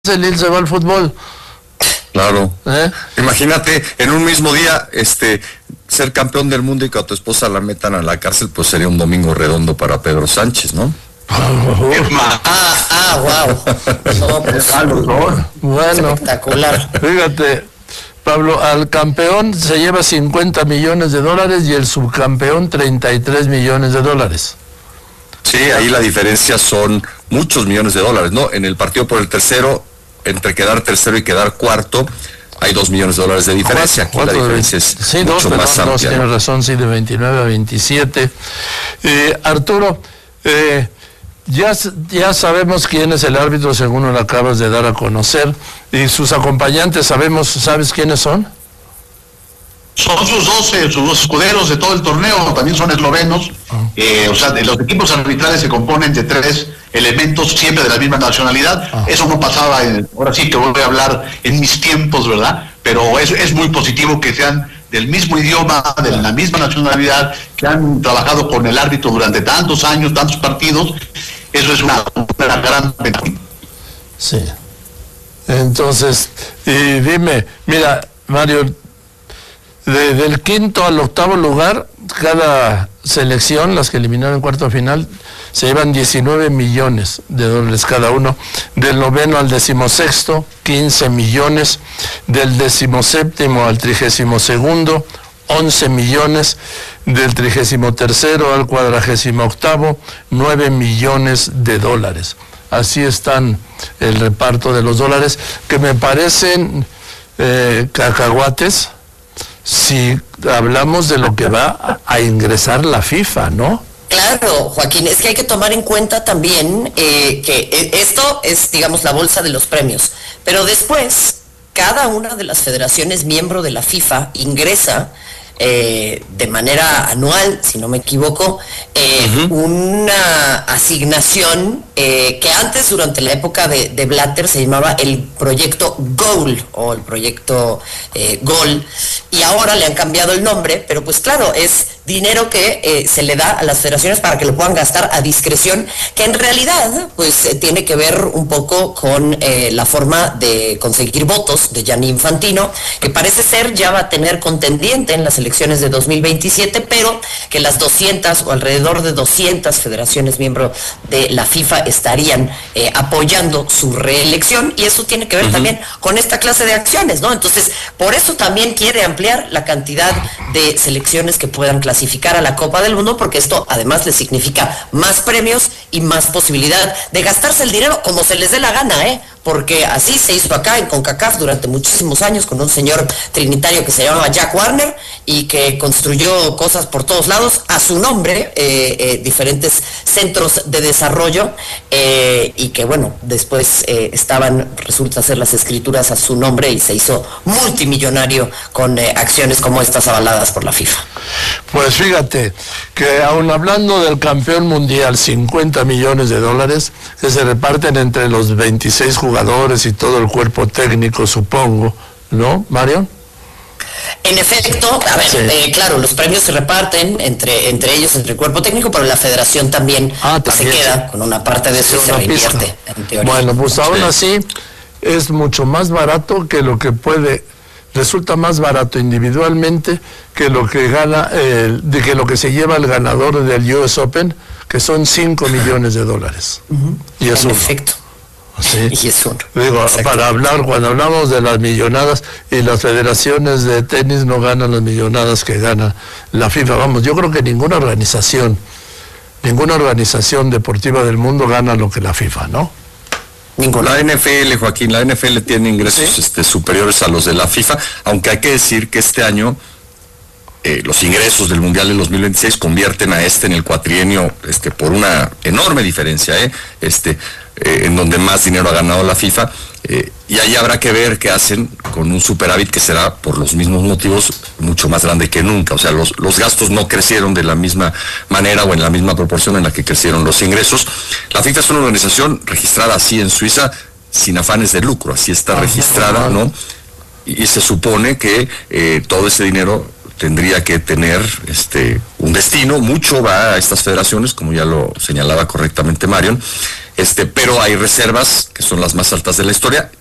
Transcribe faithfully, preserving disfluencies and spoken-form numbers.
Lil se va al fútbol. Claro. ¿Eh? Imagínate, en un mismo día, este, ser campeón del mundo y que a tu esposa la metan a la cárcel, pues sería un domingo redondo para Pedro Sánchez, ¿no? ah, ah, wow. No, pues, bueno, espectacular. Fíjate, Pablo, al campeón se lleva cincuenta millones de dólares y el subcampeón treinta y tres millones de dólares. Sí, ahí la diferencia son muchos millones de dólares, ¿no? En el partido por el tercero, entre quedar tercero y quedar cuarto, hay dos millones de dólares de diferencia. Aquí la diferencia es sí, mucho dos, más perdón, amplia. Dos, tienes razón, sí, de veintinueve a veintisiete. Eh, Arturo, eh, ya, ya sabemos quién es el árbitro, según lo acabas de dar a conocer, y sus acompañantes, sabemos, ¿sabes quiénes son? Son sus doce, sus dos escuderos de todo el torneo, también son eslovenos. Uh-huh. eh, o sea, de los equipos arbitrales se componen de tres elementos siempre de la misma nacionalidad. Uh-huh. Eso no pasaba, en, ahora sí que voy a hablar en mis tiempos, ¿verdad? Pero es, es muy positivo que sean del mismo idioma, de la misma nacionalidad, que han trabajado con el árbitro durante tantos años, tantos partidos. Eso es una, una gran ventaja. Sí. Entonces, y dime, mira, Mario, De, del quinto al octavo lugar, cada selección, las que eliminaron en cuarto final, se llevan diecinueve millones de dólares cada uno. Del noveno al decimosexto, quince millones. Del decimoséptimo al trigésimo segundo, once millones. Del trigésimo tercero al cuadragésimo octavo, nueve millones de dólares. Así están el reparto de los dólares, que me parecen eh, cacahuates, si hablamos de lo que va a ingresar la FIFA, ¿no? Claro, Joaquín, es que hay que tomar en cuenta también eh, que esto es, digamos, la bolsa de los premios, pero después cada una de las federaciones miembro de la FIFA ingresa eh, de manera anual, si no me equivoco, eh, uh-huh. una asignación eh, que antes, durante la época de, de Blatter, se llamaba el proyecto Goal, o el proyecto eh, Gol, y ahora le han cambiado el nombre, pero pues claro, es dinero que eh, se le da a las federaciones para que lo puedan gastar a discreción, que en realidad pues eh, tiene que ver un poco con eh, la forma de conseguir votos de Gianni Infantino, que parece ser ya va a tener contendiente en las elecciones de dos mil veintisiete, pero que las doscientas o alrededor de doscientas federaciones miembros de la FIFA estarían eh, apoyando su reelección, y eso tiene que ver uh-huh. también con esta clase de acciones, ¿no? Entonces, por eso también quiere ampliar la cantidad de selecciones que puedan clasificar a la Copa del Mundo, porque esto además le significa más premios y más posibilidad de gastarse el dinero como se les dé la gana, ¿eh? Porque así se hizo acá en CONCACAF durante muchísimos años con un señor trinitario que se llamaba Jack Warner y que construyó cosas por todos lados a su nombre, eh, eh, diferentes centros de desarrollo, eh, y que bueno, después eh, estaban, resulta ser las escrituras a su nombre, y se hizo multimillonario con eh, acciones como estas avaladas por la FIFA. Pues fíjate que aun hablando del campeón mundial, cincuenta millones de dólares que se reparten entre los veintiséis jugadores y todo el cuerpo técnico, supongo, ¿no, Mario? En efecto, a ver, sí. eh, claro, los premios se reparten entre entre ellos, entre el cuerpo técnico, pero la federación también, ah, pues, también se queda sí. con una parte de eso y se reinvierte, en teoría. Bueno, pues aún sí. así es mucho más barato que lo que puede, resulta más barato individualmente que lo que gana, eh, de que lo que se lleva el ganador del U S Open, que son cinco millones de dólares. Uh-huh. Y es en uno. efecto. Sí. Y es uno. Digo, para hablar, cuando hablamos de las millonadas, y las federaciones de tenis no ganan las millonadas que gana la FIFA, vamos, yo creo que ninguna organización, ninguna organización deportiva del mundo gana lo que la FIFA, ¿no? Ninguna. La N F L, Joaquín, la N F L tiene ingresos ¿Sí? este, superiores a los de la FIFA, aunque hay que decir que este año eh, los ingresos del Mundial del dos mil veintiséis convierten a este en el cuatrienio este, por una enorme diferencia, ¿eh? este, eh, en donde más dinero ha ganado la FIFA, eh, y ahí habrá que ver qué hacen con un superávit que será, por los mismos motivos, mucho más grande que nunca. O sea, los, los gastos no crecieron de la misma manera o en la misma proporción en la que crecieron los ingresos. La FIFA es una organización registrada así en Suiza, sin afanes de lucro, así está registrada, ¿no? Y, y se supone que eh, todo ese dinero tendría que tener este un destino, mucho va a estas federaciones, como ya lo señalaba correctamente Marion. Este, pero hay reservas que son las más altas de la historia.